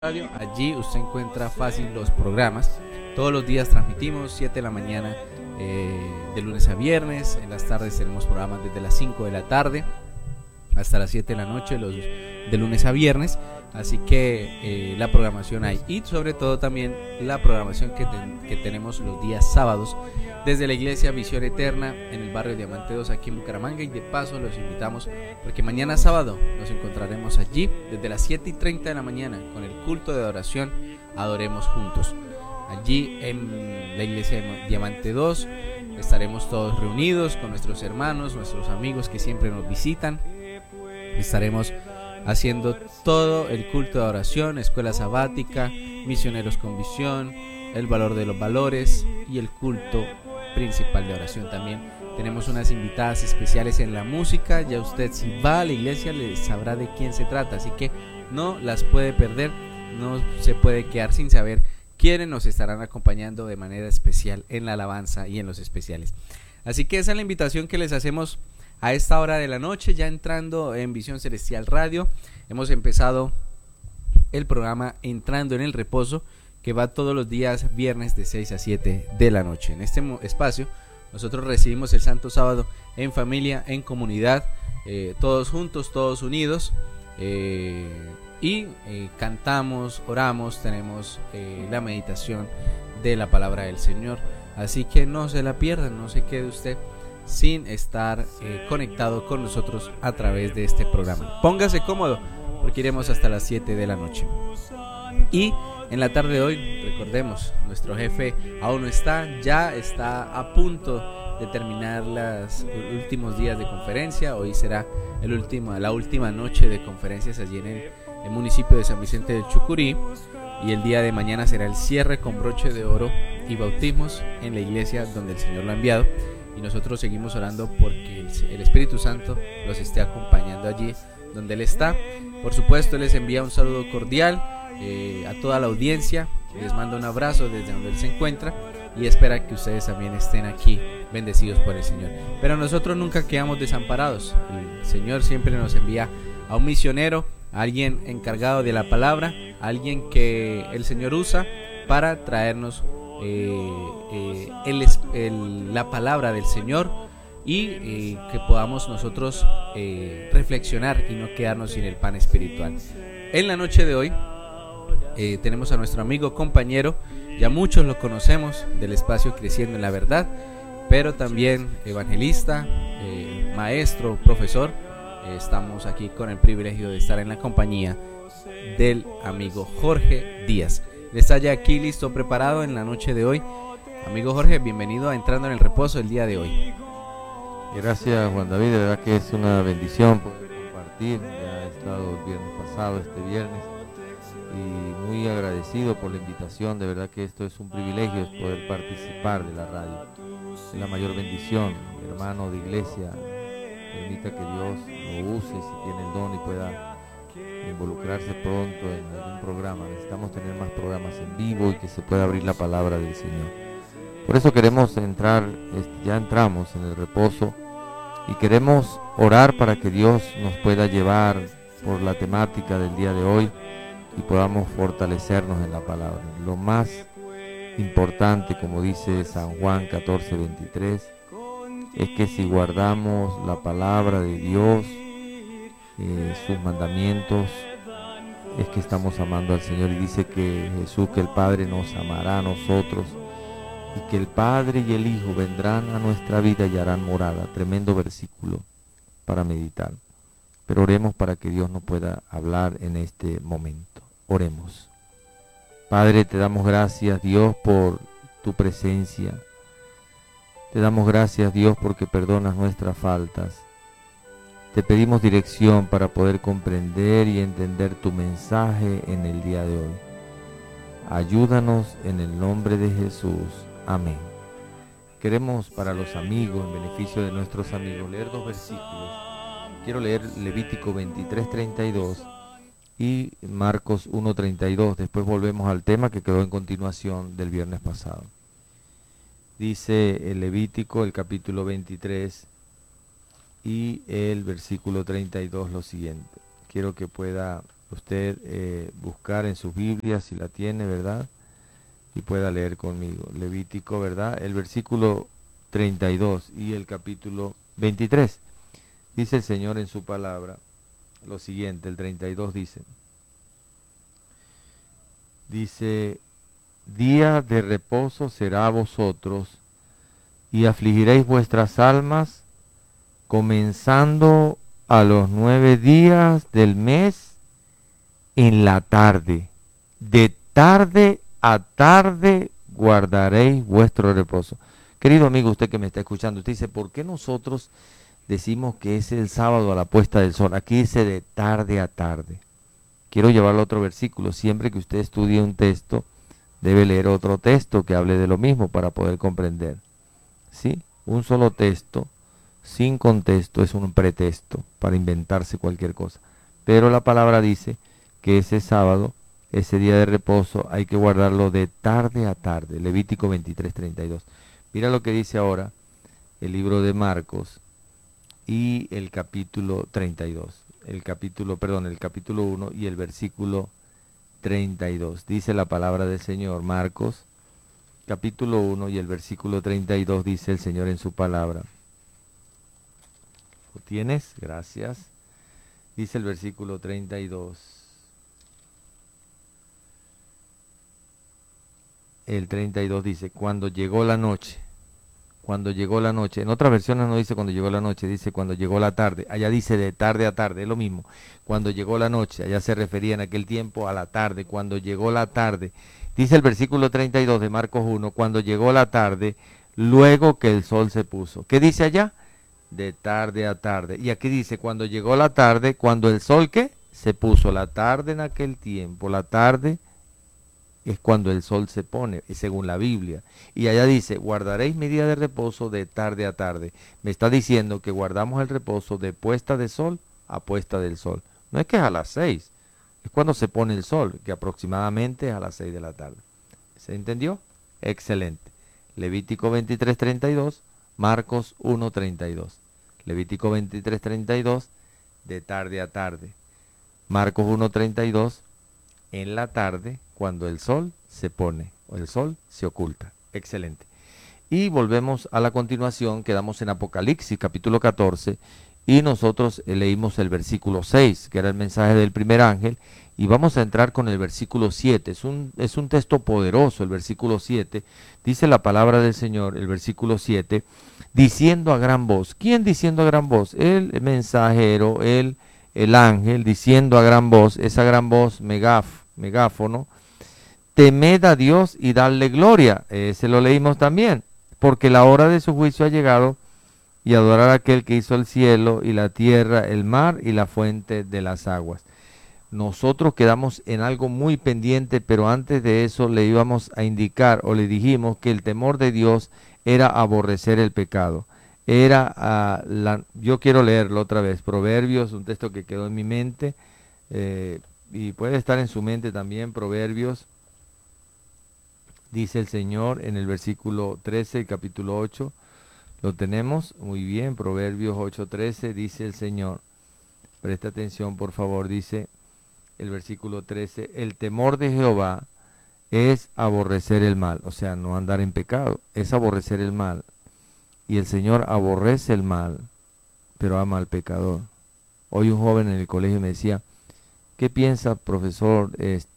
Radio. Allí usted encuentra fácil los programas. Todos los días transmitimos 7 de la mañana, de lunes a viernes. En las tardes tenemos programas desde las 5 de la tarde hasta las 7 de la noche, de lunes a viernes. Así que la programación hay. Y sobre todo también la programación que tenemos los días sábados desde la iglesia Visión Eterna en el barrio Diamante 2 aquí en Bucaramanga. Y de paso los invitamos porque mañana sábado nos encontraremos allí desde las 7:30 de la mañana con el culto de adoración Adoremos Juntos. Allí en la iglesia Diamante 2 estaremos todos reunidos con nuestros hermanos, nuestros amigos que siempre nos visitan. Estaremos haciendo todo el culto de oración, escuela sabática, misioneros con visión, el valor de los valores y el culto principal de oración. También tenemos unas invitadas especiales en la música. Ya usted, si va a la iglesia, le sabrá de quién se trata, así que no las puede perder, no se puede quedar sin saber quiénes nos estarán acompañando de manera especial en la alabanza y en los especiales. Así que esa es la invitación que les hacemos a esta hora de la noche, ya entrando en Visión Celestial Radio. Hemos empezado el programa Entrando en el Reposo, que va todos los días viernes de 6 a 7 de la noche. En este espacio nosotros recibimos el Santo Sábado en familia, en comunidad, todos juntos, todos unidos, y cantamos, oramos, tenemos la meditación de la palabra del Señor. Así que no se la pierdan, no se quede usted sin estar conectado con nosotros a través de este programa. Póngase cómodo porque iremos hasta las 7 de la noche. Y en la tarde de hoy, recordemos, nuestro jefe aún no está, ya está a punto de terminar los últimos días de conferencia. Hoy será la última noche de conferencias allí en el municipio de San Vicente del Chucurí, y el día de mañana será el cierre con broche de oro y bautismos en la iglesia donde el Señor lo ha enviado. Y nosotros seguimos orando porque el Espíritu Santo los esté acompañando allí donde Él está. Por supuesto, Él les envía un saludo cordial a toda la audiencia. Les manda un abrazo desde donde Él se encuentra y espera que ustedes también estén aquí bendecidos por el Señor. Pero nosotros nunca quedamos desamparados. El Señor siempre nos envía a un misionero, a alguien encargado de la palabra, a alguien que el Señor usa para traernos la palabra del Señor, y que podamos nosotros reflexionar y no quedarnos sin el pan espiritual. En la noche de hoy tenemos a nuestro amigo, compañero, ya muchos lo conocemos del espacio Creciendo en la Verdad, pero también evangelista, maestro, profesor. Estamos aquí con el privilegio de estar en la compañía del amigo Jorge Díaz. Está ya aquí listo, preparado en la noche de hoy. Amigo Jorge, bienvenido a Entrando en el Reposo el día de hoy. Gracias, Juan David, de verdad que es una bendición poder compartir. Ya he estado el viernes pasado, este viernes, y muy agradecido por la invitación. De verdad que esto es un privilegio, poder participar de la radio. Es la mayor bendición, hermano de iglesia. Permita que Dios lo use si tiene el don y pueda involucrarse pronto en algún programa. Necesitamos tener más programas en vivo y que se pueda abrir la palabra del Señor. Por eso queremos entrar, ya entramos en el reposo y queremos orar para que Dios nos pueda llevar por la temática del día de hoy y podamos fortalecernos en la palabra. Lo más importante, como dice San Juan 14:23, es que si guardamos la palabra de Dios, sus mandamientos, es que estamos amando al Señor. Y dice que Jesús, que el Padre nos amará a nosotros y que el Padre y el Hijo vendrán a nuestra vida y harán morada. Tremendo versículo para meditar. Pero oremos para que Dios nos pueda hablar en este momento. Oremos. Padre, te damos gracias, Dios, por tu presencia. Te damos gracias, Dios, porque perdonas nuestras faltas. Te pedimos dirección para poder comprender y entender tu mensaje en el día de hoy. Ayúdanos en el nombre de Jesús. Amén. Queremos, para los amigos, en beneficio de nuestros amigos, leer dos versículos. Quiero leer Levítico 23:32 y Marcos 1:32. Después volvemos al tema que quedó en continuación del viernes pasado. Dice el Levítico, el capítulo 23 y el versículo 32, lo siguiente. Quiero que pueda usted buscar en sus Biblias si la tiene, ¿verdad? Y pueda leer conmigo. Levítico, ¿verdad? El versículo 32 y el capítulo 23. Dice el Señor en su palabra lo siguiente, el 32 dice, día de reposo será a vosotros, y afligiréis vuestras almas, comenzando a los 9 días del mes en la tarde. De tarde a tarde guardaréis vuestro reposo. Querido amigo, usted que me está escuchando, usted dice, ¿por qué nosotros decimos que es el sábado a la puesta del sol? Aquí dice de tarde a tarde. Quiero llevarlo a otro versículo. Siempre que usted estudie un texto, debe leer otro texto que hable de lo mismo para poder comprender. ¿Sí? Un solo texto sin contexto es un pretexto para inventarse cualquier cosa. Pero la palabra dice que ese sábado, ese día de reposo, hay que guardarlo de tarde a tarde. Levítico 23:32. Mira lo que dice ahora el libro de Marcos y el capítulo 32. El capítulo 1 y el versículo 32. Dice la palabra del Señor, Marcos, capítulo 1 y el versículo 32, dice el Señor en su palabra. ¿Lo tienes? Gracias. Dice el versículo 32. El 32 dice, cuando llegó la noche. En otras versiones no dice cuando llegó la noche, dice cuando llegó la tarde. Allá dice de tarde a tarde, es lo mismo. Cuando llegó la noche, allá se refería en aquel tiempo a la tarde. Cuando llegó la tarde, dice el versículo 32 de Marcos 1, cuando llegó la tarde, luego que el sol se puso. ¿Qué dice allá? De tarde a tarde. Y aquí dice cuando llegó la tarde, cuando el sol ¿qué? Se puso. La tarde en aquel tiempo, la tarde es cuando el sol se pone, según la Biblia. Y allá dice, guardaréis mi día de reposo de tarde a tarde. Me está diciendo que guardamos el reposo de puesta de sol a puesta del sol. No es que es a las 6, es cuando se pone el sol, que aproximadamente es a las 6 de la tarde. ¿Se entendió? Excelente. Levítico 23:32, Marcos 1:32. Levítico 23:32, de tarde a tarde. Marcos 1:32, en la tarde, cuando el sol se pone o el sol se oculta. Excelente. Y volvemos a la continuación, quedamos en Apocalipsis capítulo 14 y nosotros leímos el versículo 6, que era el mensaje del primer ángel, y vamos a entrar con el versículo 7. Es un texto poderoso el versículo 7. Dice la palabra del Señor, el versículo 7, diciendo a gran voz. ¿Quién diciendo a gran voz? El mensajero, el ángel diciendo a gran voz, esa gran voz megáfono, temed a Dios y dadle gloria. Ese lo leímos también, porque la hora de su juicio ha llegado, y adorar a aquel que hizo el cielo y la tierra, el mar y la fuente de las aguas. Nosotros quedamos en algo muy pendiente, pero antes de eso le íbamos a indicar o le dijimos que el temor de Dios era aborrecer el pecado. Yo quiero leerlo otra vez, Proverbios, un texto que quedó en mi mente, y puede estar en su mente también, Proverbios. Dice el Señor en el versículo 13, capítulo 8, lo tenemos, muy bien, Proverbios 8:13, dice el Señor, presta atención por favor, dice el versículo 13, el temor de Jehová es aborrecer el mal, o sea, no andar en pecado, es aborrecer el mal, y el Señor aborrece el mal, pero ama al pecador. Hoy un joven en el colegio me decía, ¿qué piensa, profesor,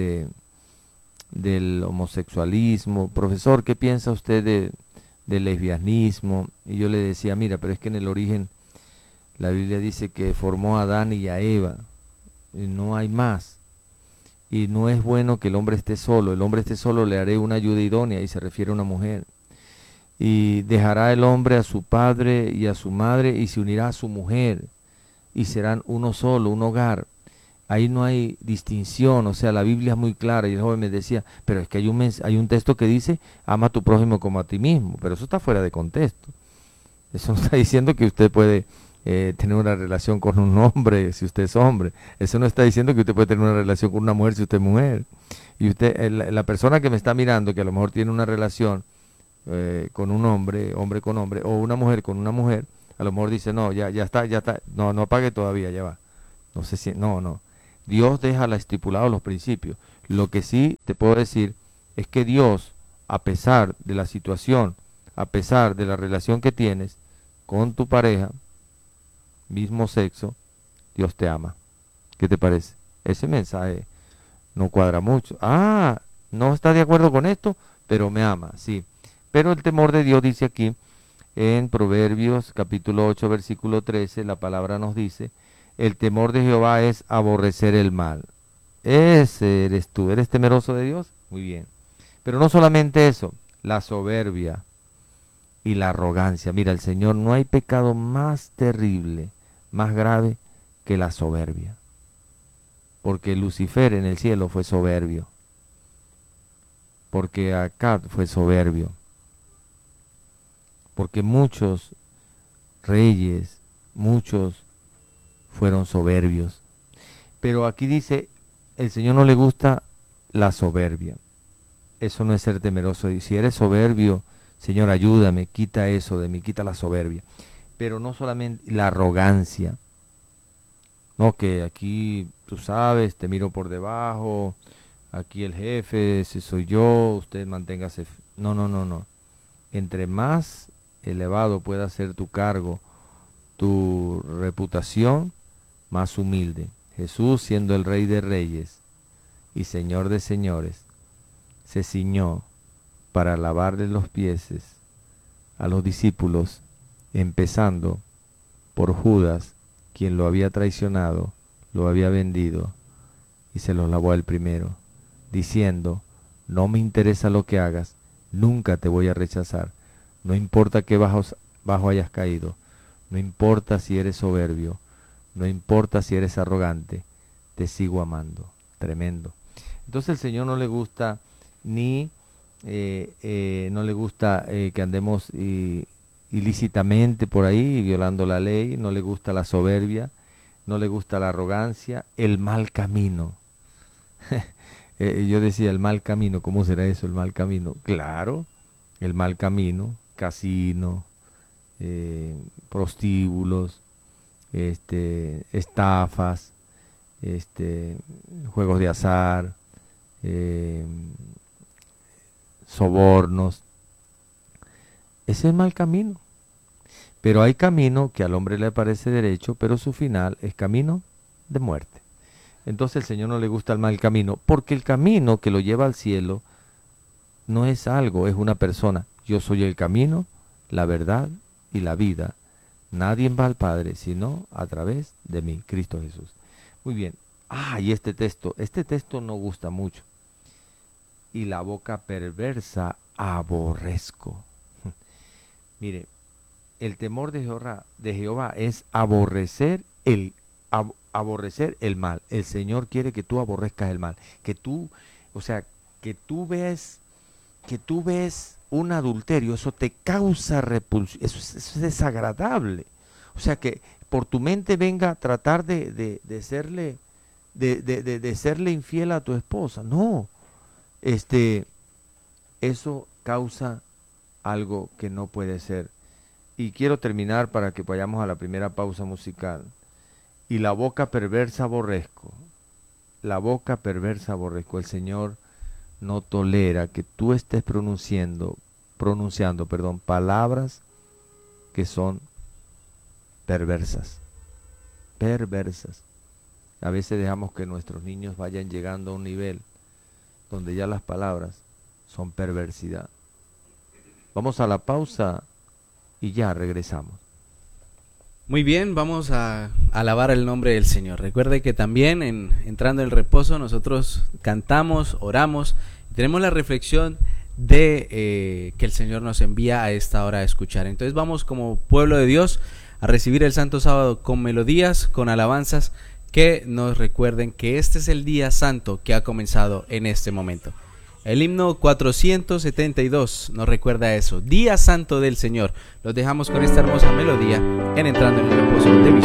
del homosexualismo? Profesor, ¿qué piensa usted del lesbianismo? Y yo le decía, mira, pero es que en el origen la Biblia dice que formó a Adán y a Eva, y no hay más. Y no es bueno que el hombre esté solo. El hombre esté solo, le haré una ayuda idónea, y se refiere a una mujer. Y dejará el hombre a su padre y a su madre, y se unirá a su mujer, y serán uno solo, un hogar. Ahí no hay distinción, o sea, la Biblia es muy clara. Y el joven me decía, pero es que hay un texto que dice, ama a tu prójimo como a ti mismo, pero eso está fuera de contexto. Eso no está diciendo que usted puede tener una relación con un hombre si usted es hombre. Eso no está diciendo que usted puede tener una relación con una mujer si usted es mujer. Y usted, la persona que me está mirando, que a lo mejor tiene una relación con un hombre, hombre con hombre, o una mujer con una mujer, a lo mejor dice, no, ya está, no apague todavía, ya va. No sé si, no. Dios deja estipulado los principios. Lo que sí te puedo decir es que Dios, a pesar de la situación, a pesar de la relación que tienes con tu pareja, mismo sexo, Dios te ama. ¿Qué te parece? Ese mensaje no cuadra mucho. Ah, no está de acuerdo con esto, pero me ama, sí. Pero el temor de Dios dice aquí, en Proverbios capítulo 8, versículo 13, la palabra nos dice, el temor de Jehová es aborrecer el mal. Ese eres tú, ¿eres temeroso de Dios? Muy bien. Pero no solamente eso, la soberbia y la arrogancia. Mira, el Señor, no hay pecado más terrible, más grave que la soberbia. Porque Lucifer en el cielo fue soberbio. Porque Acab fue soberbio. Porque muchos reyes, muchos fueron soberbios. Pero aquí dice, el Señor no le gusta la soberbia. Eso no es ser temeroso. Y si eres soberbio, Señor, ayúdame, quita eso de mí, quita la soberbia. Pero no solamente la arrogancia. No, que aquí, tú sabes, te miro por debajo, aquí el jefe, ese soy yo, usted manténgase. No, no, no, no. Entre más elevado pueda ser tu cargo, tu reputación, más humilde. Jesús, siendo el Rey de Reyes y Señor de Señores, se ciñó para lavarle los pies a los discípulos, empezando por Judas, quien lo había traicionado, lo había vendido, y se los lavó a él primero, diciendo, no me interesa lo que hagas, nunca te voy a rechazar, no importa qué bajo hayas caído, no importa si eres soberbio, no importa si eres arrogante, te sigo amando. Tremendo. Entonces el Señor no le gusta ni no le gusta que andemos ilícitamente por ahí violando la ley, no le gusta la soberbia, no le gusta la arrogancia, el mal camino. Yo decía el mal camino, ¿cómo será eso el mal camino? Claro, el mal camino, casino, prostíbulos, estafas, juegos de azar, sobornos. Ese es el mal camino. Pero hay camino que al hombre le parece derecho, pero su final es camino de muerte. Entonces el Señor no le gusta el mal camino, porque el camino que lo lleva al cielo no es algo, es una persona. Yo soy el camino, la verdad y la vida. Nadie va al Padre sino a través de mí, Cristo Jesús. Muy bien. Y este texto no gusta mucho. Y la boca perversa aborrezco. Mire, el temor de Jehová es aborrecer el mal. El Señor quiere que tú aborrezcas el mal. Que tú ves un adulterio, eso te causa repulsión, eso es desagradable. O sea, que por tu mente venga a tratar de serle infiel a tu esposa. No, eso causa algo que no puede ser. Y quiero terminar para que vayamos a la primera pausa musical. Y la boca perversa aborrezco. La boca perversa aborrezco. El Señor no tolera que tú estés pronunciando, palabras que son perversas. Perversas. A veces dejamos que nuestros niños vayan llegando a un nivel donde ya las palabras son perversidad. Vamos a la pausa y ya regresamos. Muy bien, vamos a alabar el nombre del Señor. Recuerde que también entrando en el reposo nosotros cantamos, oramos, y tenemos la reflexión de que el Señor nos envía a esta hora a escuchar. Entonces vamos como pueblo de Dios a recibir el Santo Sábado con melodías, con alabanzas que nos recuerden que este es el día santo que ha comenzado en este momento. El himno 472 nos recuerda eso, Día Santo del Señor. Los dejamos con esta hermosa melodía en Entrando en el Reposo de Visión.